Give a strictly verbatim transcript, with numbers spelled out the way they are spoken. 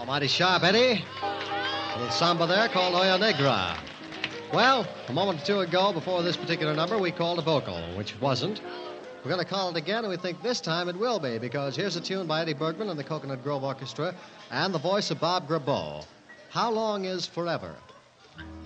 Oh, mighty sharp, Eddie. A little samba there called Oya Negra. Well, a moment or two ago, before this particular number, we called a vocal, which wasn't. We're going to call it again, and we think this time it will be, because here's a tune by Eddie Bergman and the Coconut Grove Orchestra and the voice of Bob Grabo. How Long Is Forever?